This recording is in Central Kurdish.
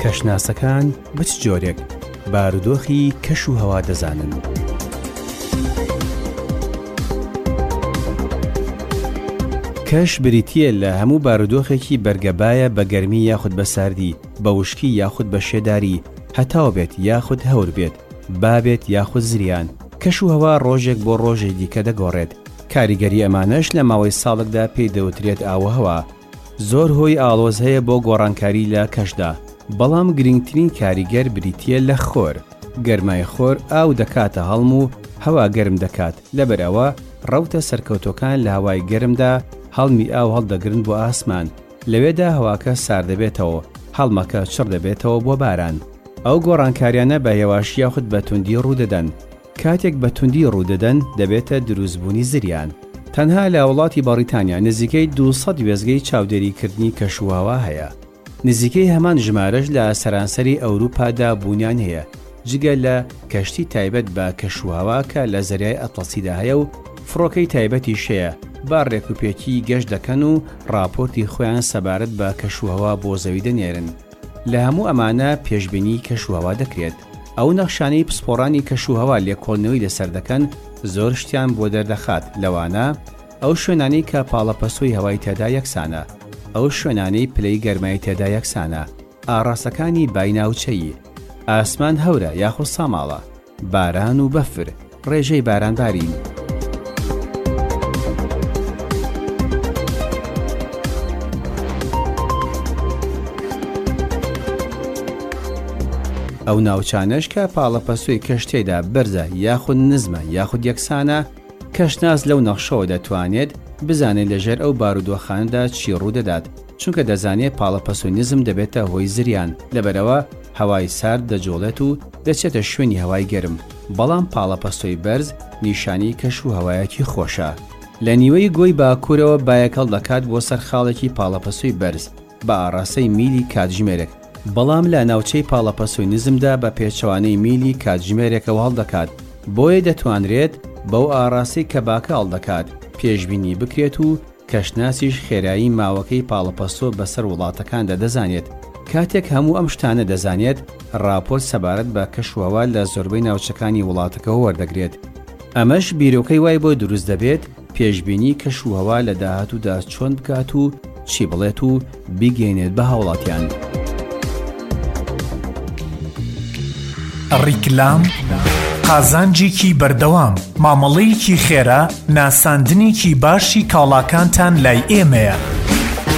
کەشناسەکان بچ جۆرێک بارودۆخی کەش و هەوا دەزانن. کەش بریتیە لە هەموو بارودۆخێکی بەرگەبایە بە گەرمی یاخود بە ساردی، بە وشکی یاخود بە شێداری، هەتاو بێت یاخود هەور بێت، بابێت یاخود زریان. کەش و هەوا ڕۆژێک بۆ ڕۆژێک دیکە دەگۆڕێت. کاریگەری ئەمانەش لە ماوەی ساڵێکدا پێی دەوترێت ئاوهەوا. زۆر هۆی ئاڵۆز هەیە بۆ گۆڕانکاری لە کەشدا، بەڵام گرنگترین کاریگەر بریتیە لە خۆر. گەرمای خۆر ئاو دەکاتە هەڵم و هەوا گەرم دەکات، لەبەرەوە ڕەوتە سەرکەوتۆکان لە هەوای گەرمدا هەڵمی ئاو هەڵدەگرن بۆ ئاسمان، لەوێدا هەواکە سارد دەبێتەوە، هەڵمەکە چڕ دەبێتەوە بۆ باران. ئەو گۆڕانکاریانە بە هێواشی یاخود بە توندی ڕوودەدەن. کاتێک بە توندی ڕوودەدەن دەبێتە دروستبوونی زریان. تەنها لە وڵاتی بەریتانیا نزیکەی 200 وێزگەی چاودێریکردنی کەشوهەوا هەیە. نزیکەی هەمان ژمارەش لە سەرانسەری ئەوروپادا بوونیان هەیە، جگە لە کەشتی تایبەت بە کەشوهەوا کە لە زەریای ئەتڵسیدا هەیە و فڕۆکەی تایبەتی شەیە، با ڕێکوپێکی گەشت دەکەن و راپۆرتی خۆیان سەبارەت بە کەشوهەوا بۆ زەوی دەنێرن. لە هەموو ئەمانە پێشبینی کەشوهەوا دەکرێت. ئەو نەخشانەی پسپۆڕانی کەشوهەوا لێکۆڵنەوەی لەسەر دەکەن زۆر شتیان بۆ دەردەخات. لەوانە ئەو شوێنانەی کە پاڵەپەسۆی هەوای تێدا یەکسانە، ئەو شوێنانەی پلەی گەرمای تێدا یەکسانە، ئاڕاستەکانی بایناوچەیی، ئاسمان هەورە یاخود ساماڵە، باران و بەفر، ڕێژەی بارانبارین. ئەو ناوچانش کە پاڵەپەسۆی کەشتێدا بەرزە یاخود نزمە یاخود یەکسانە، کەشناس لەو نەخشەوە دەتوانێت بزانێت لەژێر ئەو بارودۆخانەدا چی ڕوودەدات، چونکە دەزانێت پاڵەپەسۆی نزم دەبێتە هۆی زریان، لەبەرەوە هەوای سارد دەجۆڵێت و دەچێتە شوێنی هەوای گەرم. بەڵام پاڵەپەسۆی بەرز نیشانی کەش و هەوایەکی خۆشە. لە نیوەی گۆی باکوورەوە بایەکەڵ دەکات بۆ سەر خاڵێکی پاڵەپەسۆی بەرز بە ئاڕاستەی میلی کاتژمێرێک، بەڵام لە ناوچەی پاڵەپەسۆی نزمدا بە پێچەوانەی میلی کاتژمێرێکەوە هەڵدەکات. بۆیە دەتوانرێت بەو ئاڕاستی کە باکە هەڵدەکات پێشبینی بکرێت و کەشناسیش خێرایی ماوەکەی پاڵەپەسۆ بەسەر وڵاتەکاندا دەزانێت. کاتێک هەموو ئەم شتانە دەزانێت، راپۆرت سەبارەت بە کەشوهەوا لە زۆربەی ناوچەکانی وڵاتەکەەوە وەردەگرێت. ئەمەش بیرۆکەی وای بۆ دروست دەبێت پێشبینی کەشوهەوا لە داهاتوودا چۆن بکات و چی بڵێت و بیگەینێت بە هاوڵاتیان. ڕیکلام، قازانجێکی بەردەوام، مامەڵەیەکی خێرا، ناساندنێکی باشی کاڵاکانتان لای ئێمەیە.